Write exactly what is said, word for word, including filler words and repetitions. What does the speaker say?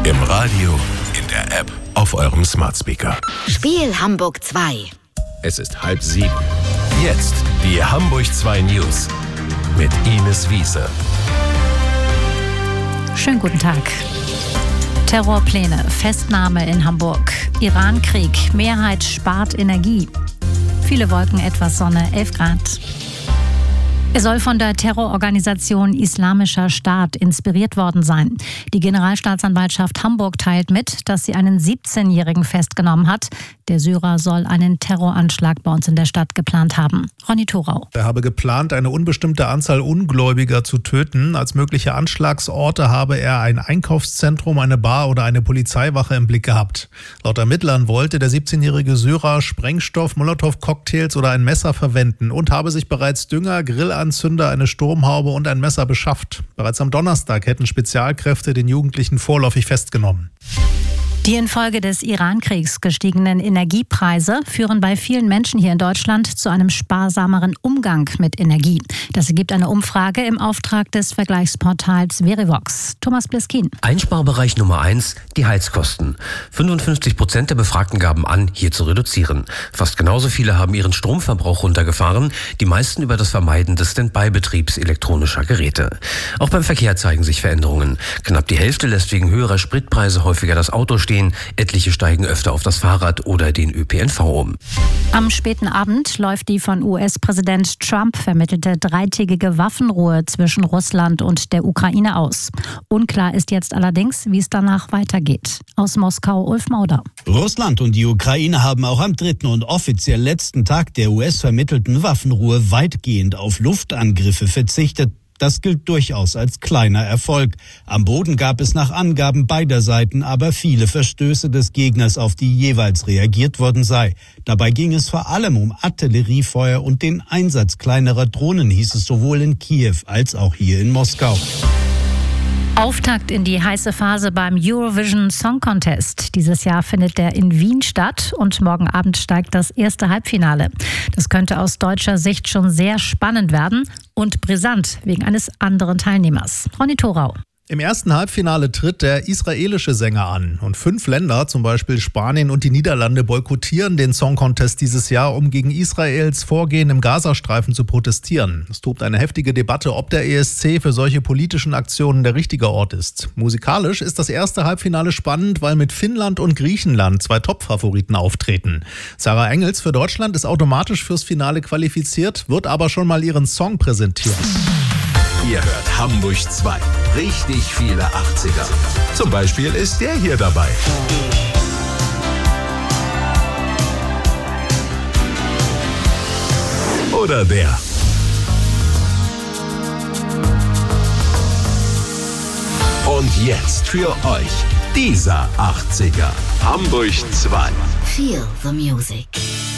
Im Radio, in der App, auf eurem Smart Speaker. Spiel Hamburg zwei. Es ist halb sieben. Jetzt die Hamburg zwei News mit Ines Wiese. Schönen guten Tag. Terrorpläne, Festnahme in Hamburg, Irankrieg, Mehrheit spart Energie. Viele Wolken, etwas Sonne, elf Grad. Er soll von der Terrororganisation Islamischer Staat inspiriert worden sein. Die Generalstaatsanwaltschaft Hamburg teilt mit, dass sie einen siebzehnjährigen festgenommen hat. Der Syrer soll einen Terroranschlag bei uns in der Stadt geplant haben. Ronny Thorau. Er habe geplant, eine unbestimmte Anzahl Ungläubiger zu töten. Als mögliche Anschlagsorte habe er ein Einkaufszentrum, eine Bar oder eine Polizeiwache im Blick gehabt. Laut Ermittlern wollte der siebzehnjährige Syrer Sprengstoff, Molotow-Cocktails oder ein Messer verwenden und habe sich bereits Dünger, Grillanzünder, eine Sturmhaube und ein Messer beschafft. Bereits am Donnerstag hätten Spezialkräfte den Jugendlichen vorläufig festgenommen. Die infolge des Irankriegs gestiegenen Energiepreise führen bei vielen Menschen hier in Deutschland zu einem sparsameren Umgang mit Energie. Das ergibt eine Umfrage im Auftrag des Vergleichsportals Verivox. Thomas Bliskin. Einsparbereich Nummer eins, die Heizkosten. fünfundfünfzig Prozent der Befragten gaben an, hier zu reduzieren. Fast genauso viele haben ihren Stromverbrauch runtergefahren, die meisten über das Vermeiden des Standby-Betriebs elektronischer Geräte. Auch beim Verkehr zeigen sich Veränderungen. Knapp die Hälfte lässt wegen höherer Spritpreise häufiger das Auto stehen. Etliche steigen öfter auf das Fahrrad oder den Ö P N V um. Am späten Abend läuft die von U S-Präsident Trump vermittelte dreitägige Waffenruhe zwischen Russland und der Ukraine aus. Unklar ist jetzt allerdings, wie es danach weitergeht. Aus Moskau, Ulf Mauder. Russland und die Ukraine haben auch am dritten und offiziell letzten Tag der U S-vermittelten Waffenruhe weitgehend auf Luftangriffe verzichtet. Das gilt durchaus als kleiner Erfolg. Am Boden gab es nach Angaben beider Seiten aber viele Verstöße des Gegners, auf die jeweils reagiert worden sei. Dabei ging es vor allem um Artilleriefeuer und den Einsatz kleinerer Drohnen, hieß es sowohl in Kiew als auch hier in Moskau. Auftakt in die heiße Phase beim Eurovision Song Contest. Dieses Jahr findet der in Wien statt und morgen Abend steigt das erste Halbfinale. Das könnte aus deutscher Sicht schon sehr spannend werden und brisant wegen eines anderen Teilnehmers. Ronny Thorau. Im ersten Halbfinale tritt der israelische Sänger an und fünf Länder, zum Beispiel Spanien und die Niederlande, boykottieren den Song Contest dieses Jahr, um gegen Israels Vorgehen im Gazastreifen zu protestieren. Es tobt eine heftige Debatte, ob der E S C für solche politischen Aktionen der richtige Ort ist. Musikalisch ist das erste Halbfinale spannend, weil mit Finnland und Griechenland zwei Top-Favoriten auftreten. Sarah Engels für Deutschland ist automatisch fürs Finale qualifiziert, wird aber schon mal ihren Song präsentieren. Ihr hört Hamburg zwei. Richtig viele achtziger. Zum Beispiel ist der hier dabei. Oder der. Und jetzt für euch dieser achtziger. Hamburg zwei. Feel the music.